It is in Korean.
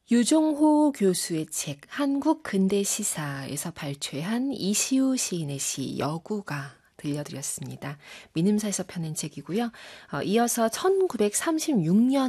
유종호 교수의 책 한국 근대 시사에서 발췌한 이시우 시인의 시 여구가 들려드렸습니다. 민음사에서 펴낸 책이고요. 이어서 1936년